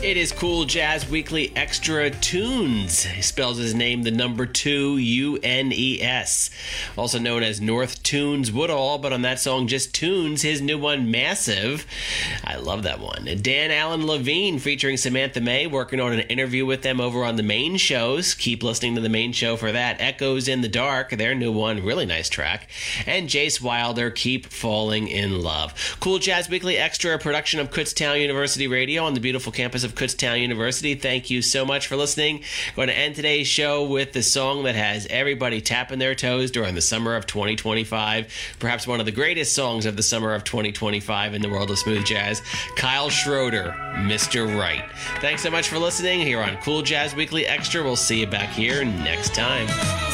It is Cool Jazz Weekly Extra Tunes. He spells his name the number 2, U-N-E-S. Also known as North Tunes Woodall, but on that song, just Tunes, his new one, Massive. I love that one. Dan Allen Levine featuring Samantha May, working on an interview with them over on the main shows. Keep listening to the main show for that. Echoes in the Dark, their new one, really nice track. And Jace Wilder, Keep Falling in Love. Cool Jazz Weekly Extra, a production of Kutztown University Radio on the beautiful campus of Kutztown University. Thank you so much for listening. Going to end today's show with the song that has everybody tapping their toes during the summer of 2025. Perhaps one of the greatest songs of the summer of 2025 in the world of smooth jazz. Kyle Schroeder, Mr. Right. Thanks so much for listening here on Cool Jazz Weekly Extra. We'll see you back here next time.